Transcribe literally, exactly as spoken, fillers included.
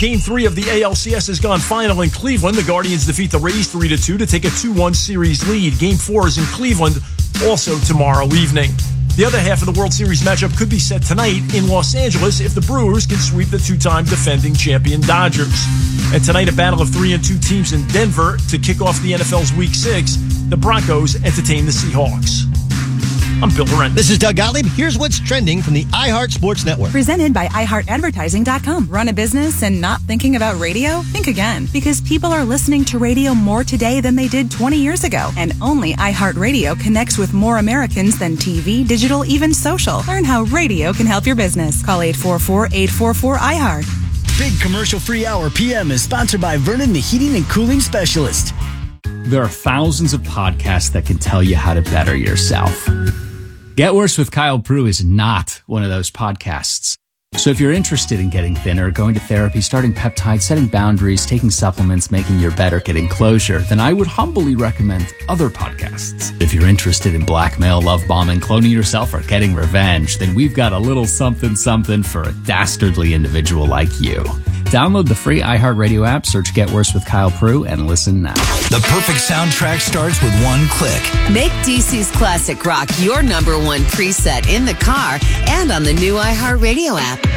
Game three of the A L C S has gone final in Cleveland. The Guardians defeat the Rays three to two to take a two one series lead. Game four is in Cleveland, also tomorrow evening. The other half of the World Series matchup could be set tonight in Los Angeles if the Brewers can sweep the two-time defending champion Dodgers. And tonight, a battle of three and two teams in Denver to kick off the N F L's Week six. The Broncos entertain the Seahawks. I'm Bill Laurent. This is Doug Gottlieb. Here's what's trending from the iHeart Sports Network. Presented by i heart advertising dot com. Run a business and not thinking about radio? Think again. Because people are listening to radio more today than they did twenty years ago. And only iHeartRadio connects with more Americans than T V, digital, even social. Learn how radio can help your business. Call eight four four, eight four four, I heart. Big Commercial Free Hour P M is sponsored by Vernon, the heating and cooling specialist. There are thousands of podcasts that can tell you how to better yourself. Get Worse with Kyle Prue is not one of those podcasts. So if you're interested in getting thinner, going to therapy, starting peptides, setting boundaries, taking supplements, making your better, getting closure, then I would humbly recommend other podcasts. If you're interested in blackmail, love bombing, cloning yourself, or getting revenge, then we've got a little something something for a dastardly individual like you. Download the free iHeartRadio app, search Get Worse with Kyle Prue, and listen now. The perfect soundtrack starts with one click. Make D C's classic rock your number one preset in the car and on the new iHeartRadio app.